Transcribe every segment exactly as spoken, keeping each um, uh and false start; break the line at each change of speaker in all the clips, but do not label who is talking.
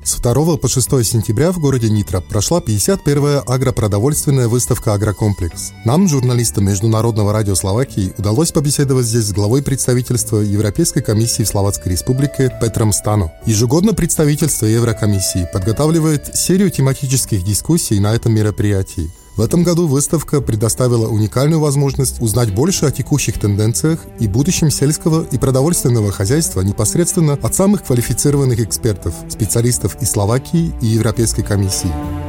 С второго по шестое сентября в городе Нитра прошла пятьдесят первая агропродовольственная выставка «Агрокомплекс». Нам, журналистам Международного радио Словакии, удалось побеседовать здесь с главой представительства Европейской комиссии в Словацкой Республике Петром Стано. Ежегодно представительство Еврокомиссии подготавливает серию тематических дискуссий на этом мероприятии. В этом году выставка предоставила уникальную возможность узнать больше о текущих тенденциях и будущем сельского и продовольственного хозяйства непосредственно от самых квалифицированных экспертов, специалистов из Словакии и Европейской комиссии.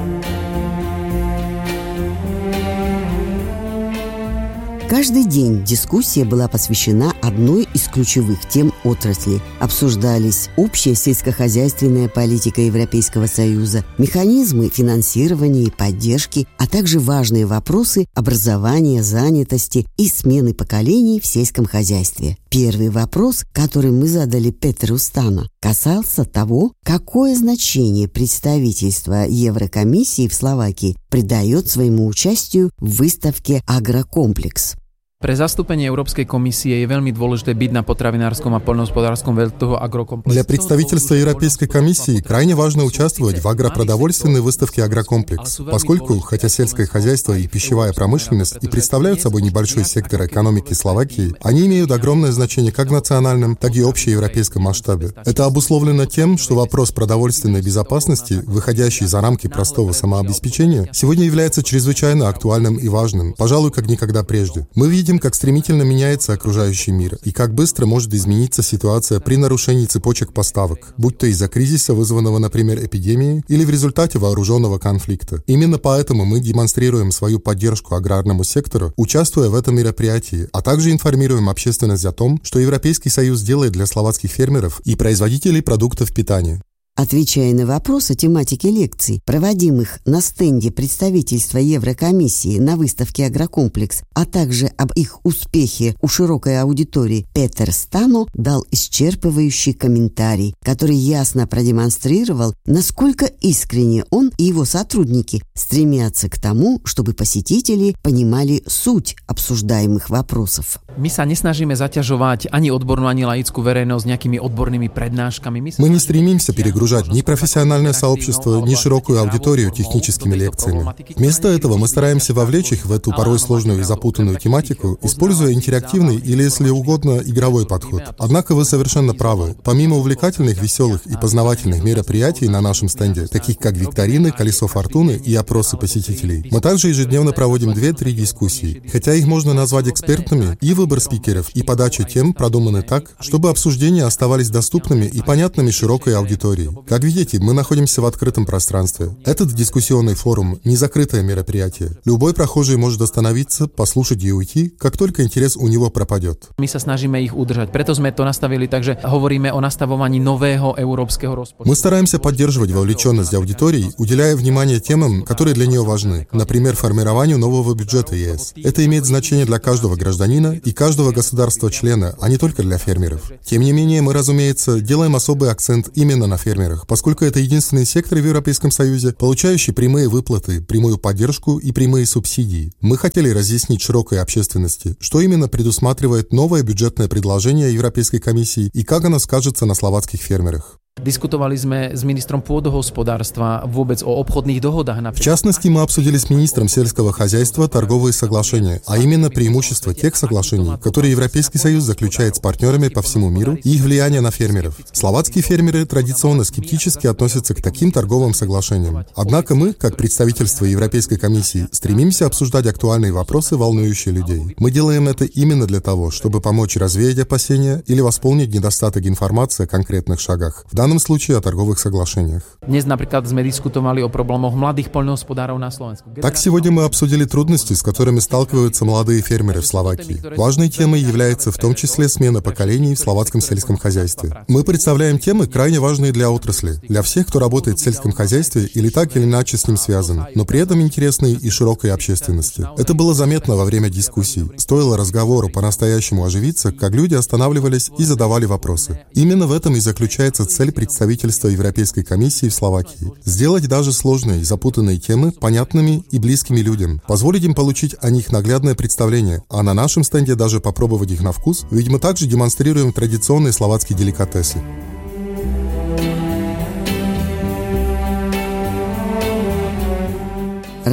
Каждый день дискуссия была посвящена одной из ключевых тем отрасли. Обсуждались общая сельскохозяйственная политика Европейского Союза, механизмы финансирования и поддержки, а также важные вопросы образования, занятости и смены поколений в сельском хозяйстве. Первый вопрос, который мы задали Петру Стано, касался того, какое значение представительство Еврокомиссии в Словакии придает своему участию в выставке «Агрокомплекс».
Pre zastúpenie Európskej komisie je veľmi dôležité byť na potravinárskom a poľnohospodárskom veľtrhu Агрокомплекс.
Для представительства Европейской комиссии крайне важно участвовать в агропродовольственной выставке «Агрокомплекс», поскольку, хотя сельское хозяйство и пищевая промышленность и представляют собой небольшой сектор экономики Словакии, они имеют огромное значение как в национальном, так и общеевропейском масштабе. Это обусловлено тем, что вопрос продовольственной безопасности, выходящий за рамки простого самообеспечения, сегодня является чрезвычайно актуальным и важным, пожалуй, как никогда прежде. Мы видим, Видим, как стремительно меняется окружающий мир и как быстро может измениться ситуация при нарушении цепочек поставок, будь то из-за кризиса, вызванного, например, эпидемией, или в результате вооруженного конфликта. Именно поэтому мы демонстрируем свою поддержку аграрному сектору, участвуя в этом мероприятии, а также информируем общественность о том, что Европейский Союз делает для словацких фермеров и производителей продуктов питания.
Отвечая на вопросы тематики лекций, проводимых на стенде представительства Еврокомиссии на выставке «Агрокомплекс», а также об их успехе у широкой аудитории, Петр Стано дал исчерпывающий комментарий, который ясно продемонстрировал, насколько искренне он и его сотрудники стремятся к тому, чтобы посетители понимали суть обсуждаемых вопросов.
My sa nesnažíme zaťažovať ani odbornú, ani laickú verejnosť nejakými odbornými prednáškami.
Мы не стремимся перегружать ни профессиональное сообщество, ни широкую аудиторию техническими лекциями. Вместо этого мы стараемся вовлечь их в эту порой сложную и запутанную тематику, используя интерактивный или, если угодно, игровой подход. Однако вы совершенно правы. Помимо увлекательных, веселых и познавательных мероприятий на нашем стенде, таких как викторины, колесо фортуны и опросы посетителей, мы также ежедневно проводим две-три дискуссии. Хотя их можно назвать экспертными, и выбор спикеров, и подача тем продуманы так, чтобы обсуждения оставались доступными и понятными широкой аудитории. Как видите, мы находимся в открытом пространстве. Этот дискуссионный форум – не закрытое мероприятие. Любой прохожий может остановиться, послушать и уйти, как только интерес у него пропадет.
My sa snažíme ich udržať, preto sme to nastavili tak, že hovoríme o nastavovaní nového európskeho rozpočtu.
Мы стараемся поддерживать вовлеченность аудитории, уделяя внимание темам, которые для нее важны, например, формированию нового бюджета ЕС. Это имеет значение для каждого гражданина и каждого государства-члена, а не только для фермеров. Тем не менее, мы, разумеется, делаем особый акцент именно на фермерах, поскольку это единственный сектор в Европейском Союзе, получающий прямые выплаты, прямую поддержку и прямые субсидии. Мы хотели разъяснить широкой общественности, что именно предусматривает новое бюджетное предложение Европейской комиссии и как оно скажется на словацких фермерах.
Diskutovali sme s ministrom pôdohospodárstva vôbec o obchodných dohodách.
В частности, мы обсудили с министром сельского хозяйства торговые соглашения, а именно преимущества тех соглашений, которые Европейский Союз заключает с партнерами по всему миру и их влияние на фермеров. Словацкие фермеры традиционно скептически относятся к таким торговым соглашениям. Однако мы, как представительство Европейской комиссии, стремимся обсуждать актуальные вопросы, волнующие людей. Мы делаем это именно для того, чтобы помочь развеять опасения или восполнить недостаток информации о конкретных шагах. В данном случае о торговых соглашениях.
Dnes napríklad sme diskutovali o problémoch mladých poľnohospodárov на Slovensku.
Так сегодня мы обсудили трудности, с которыми сталкиваются молодые фермеры в Словакии. Важной темой является в том числе смена поколений в словацком сельском хозяйстве. Мы представляем темы, крайне важные для отрасли, для всех, кто работает в сельском хозяйстве или так или иначе с ним связан, но при этом интересные и широкой общественности. Это было заметно во время дискуссий. Стоило разговору по-настоящему оживиться, как люди останавливались и задавали вопросы. Именно в этом и заключается цель представительства Европейской комиссии в Словакии. Сделать даже сложные и запутанные темы понятными и близкими людям. Позволить им получить о них наглядное представление, а на нашем стенде даже попробовать их на вкус, ведь мы также демонстрируем традиционные словацкие деликатесы.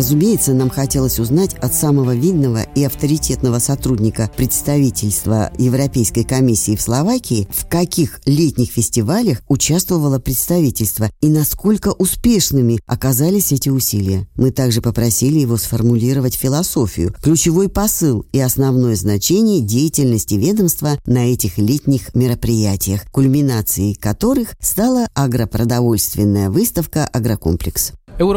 Разумеется, нам хотелось узнать от самого видного и авторитетного сотрудника представительства Европейской комиссии в Словакии, в каких летних фестивалях участвовало представительство и насколько успешными оказались эти усилия. Мы также попросили его сформулировать философию, ключевой посыл и основное значение деятельности ведомства на этих летних мероприятиях, кульминацией которых стала агропродовольственная выставка «Агрокомплекс».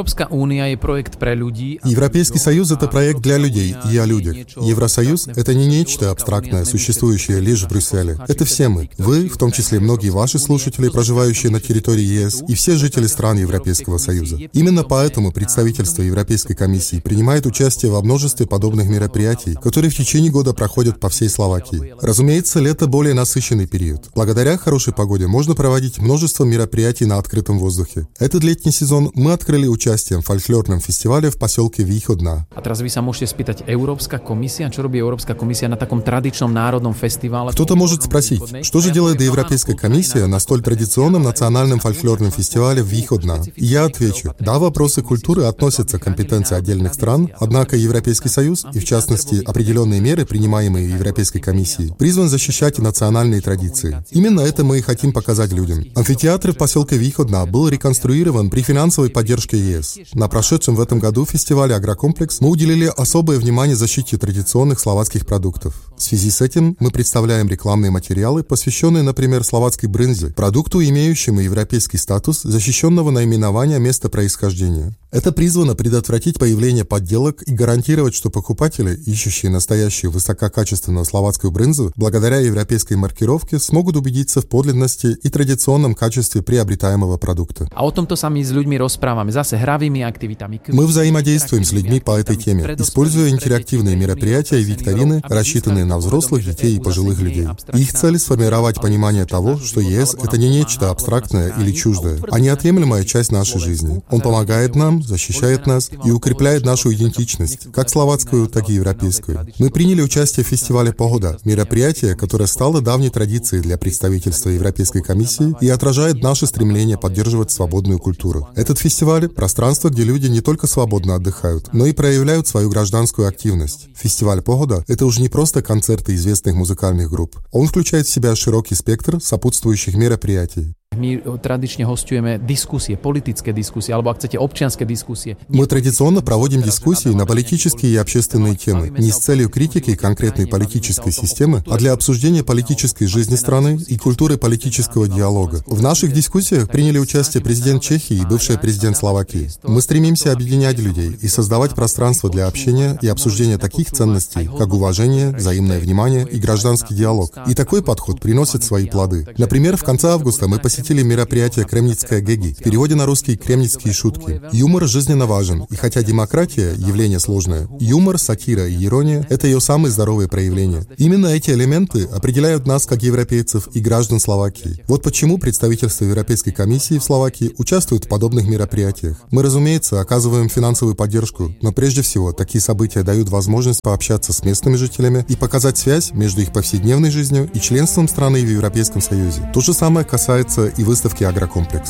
Европейский Союз — это проект для людей и о людях. Евросоюз — это не нечто абстрактное, существующее лишь в Брюсселе. Это все мы. Вы, в том числе многие ваши слушатели, проживающие на территории ЕС, и все жители стран Европейского Союза. Именно поэтому представительство Европейской комиссии принимает участие во множестве подобных мероприятий, которые в течение года проходят по всей Словакии. Разумеется, лето — более насыщенный период. Благодаря хорошей погоде можно проводить множество мероприятий на открытом воздухе. Этот летний сезон мы открыли участием в фольклорном фестивале в поселке Východná.
A teraz vy sa môžete spýtať, Európska komisia, čo robí Európska komisia na takom tradičnom národnom фестивале?
Кто-то может спросить, что же делает Европейская комиссия на столь традиционном национальном фольклорном фестивале в Východná? И я отвечу, да, вопросы культуры относятся к компетенции отдельных стран, однако Европейский Союз, и в частности определенные меры, принимаемые Европейской комиссией, призван защищать национальные традиции. Именно это мы и хотим показать людям. Амфитеатр в поселке Východná был реконструирован при финансовой поддержке ЕС. На прошедшем в этом году фестивале «Агрокомплекс» мы уделили особое внимание защите традиционных словацких продуктов. В связи с этим мы представляем рекламные материалы, посвященные, например, словацкой брынзе, продукту, имеющему европейский статус защищенного наименования места происхождения. Это призвано предотвратить появление подделок и гарантировать, что покупатели, ищущие настоящую высококачественную словацкую брынзу, благодаря европейской маркировке смогут убедиться в подлинности и традиционном качестве приобретаемого продукта.
А о tomto sa my s ľuďmi rozprávame zase hravými aktivitami.
Мы взаимодействуем с людьми по этой теме, используя интерактивные мероприятия и викторины, рассчитанные на взрослых, детей и пожилых людей. Их цель — сформировать понимание того, что ЕС — это не нечто абстрактное или чуждое, а неотъемлемая часть нашей жизни. Он помогает нам, защищает нас и укрепляет нашу идентичность, как словацкую, так и европейскую. Мы приняли участие в фестивале «Погода», мероприятие, которое стало давней традицией для представительства Европейской комиссии и отражает наше стремление поддерживать свободную культуру. Этот фестиваль — пространство, где люди не только свободно отдыхают, но и проявляют свою гражданскую активность. Фестиваль «Погода» — это уже не просто концерты известных музыкальных групп. Он включает в себя широкий спектр сопутствующих мероприятий.
My tradične hostujeme diskusie, politické diskusie, alebo ak chcete, občianske diskusie.
Мы традиционно проводим дискуссии на политические и общественные темы, не с целью критики конкретной политической системы, а для обсуждения политической жизни страны и культуры политического диалога. В наших дискуссиях приняли участие президент Чехии и бывший президент Словакии. Мы стремимся объединять людей и создавать пространство для общения и обсуждения таких ценностей, как уважение, взаимное внимание и гражданский диалог. И такой подход приносит свои плоды. Например, в конце августа мы посетили мероприятие «Кремницкая гэги», в переводе на русский «кремницкие шутки». Юмор жизненно важен, и хотя демократия — явление сложное, юмор, сатира и ирония — это ее самые здоровые проявления. Именно эти элементы определяют нас как европейцев и граждан Словакии. Вот почему представительство Европейской комиссии в Словакии участвует в подобных мероприятиях. Мы, разумеется, оказываем финансовую поддержку, но прежде всего такие события дают возможность пообщаться с местными жителями и показать связь между их повседневной жизнью и членством страны в Европейском Союзе. То же самое касается и выставки «Агрокомплекс».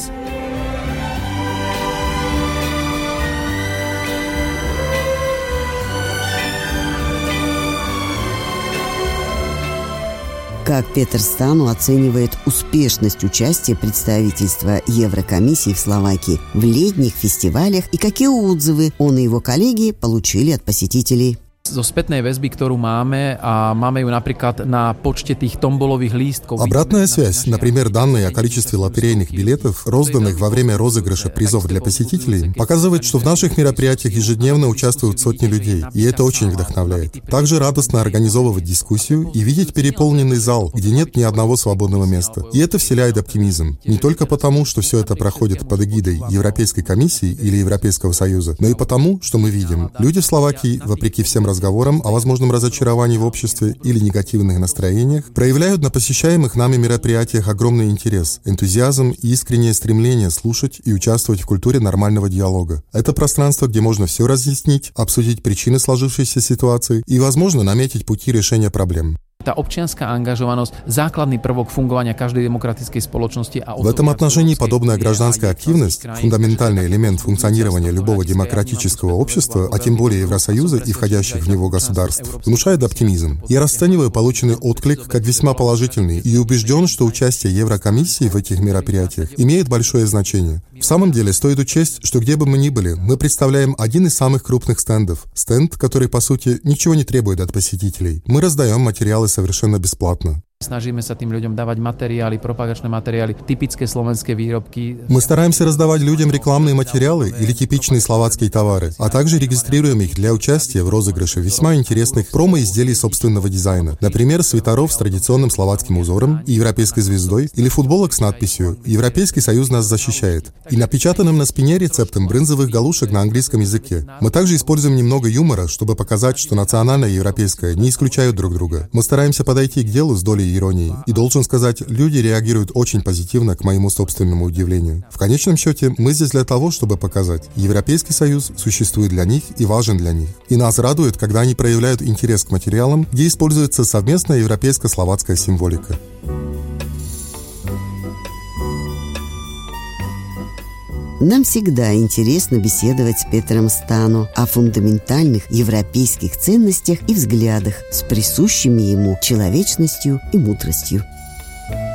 Как Петр Стану оценивает успешность участия представительства Еврокомиссии в Словакии в летних фестивалях и какие отзывы он и его коллеги получили от посетителей?
Zo spätnej väzby, ktorú máme, a máme ju napríklад na počte tých tombolových lístkov.
Обратная связь, например, данные о количестве лотерейных билетов, розданных во время розыгрыша призов для посетителей, показывает, что в наших мероприятиях ежедневно участвуют сотни людей, и это очень вдохновляет. Также радостно организовывать дискуссию и видеть переполненный зал, где нет ни одного свободного места. И это вселяет оптимизм. Не только потому, что все это проходит под эгидой Европейской комиссии или Европейского Союза, но и потому, что мы видим, люди в Словакии, вопреки всем разговорам, разговорам о возможном разочаровании в обществе или негативных настроениях, проявляют на посещаемых нами мероприятиях огромный интерес, энтузиазм и искреннее стремление слушать и участвовать в культуре нормального диалога. Это пространство, где можно все разъяснить, обсудить причины сложившейся ситуации и, возможно, наметить пути решения проблем.
Tá občianská angažovanosť, základný prvok fungovania každej demokratickой spoločnosti. А
в этом отношении подобная гражданская активность – фундаментальный элемент функционирования любого демократического общества, а тем более Евросоюза и входящих в него государств, внушает оптимизм. Я расцениваю полученный отклик как весьма положительный и убежден, что участие Еврокомиссии в этих мероприятиях имеет большое значение. В самом деле, стоит учесть, что где бы мы ни были, мы представляем один из самых крупных стендов. Стенд, который, по сути, ничего не требует от посетителей. Мы раздаем материалы совершенно бесплатно.
Snažíme sa tým ľuďom dávať materiály, propagačné materiály, typické slovenské výrobky.
Мы стараемся раздавать людям рекламные материалы или типичные словацкие товары, а также регистрируем их для участия в розыгрыше весьма интересных промо-изделий собственного дизайна. Например, свитеров с традиционным словацким узором и европейской звездой или футболок с надписью «Европейский Союз нас защищает» и напечатанным на спине рецептом брынзовых галушек на английском языке. Мы также используем немного юмора, чтобы показать, что национальное и европейское не исключают друг друга. Мы стараемся подойти к делу с долей иронии. И должен сказать, люди реагируют очень позитивно к моему собственному удивлению. В конечном счете, мы здесь для того, чтобы показать, Европейский Союз существует для них и важен для них. И нас радует, когда они проявляют интерес к материалам, где используется совместная европейско-словацкая символика.
Нам всегда интересно беседовать с Петром Стану о фундаментальных европейских ценностях и взглядах с присущими ему человечностью и мудростью.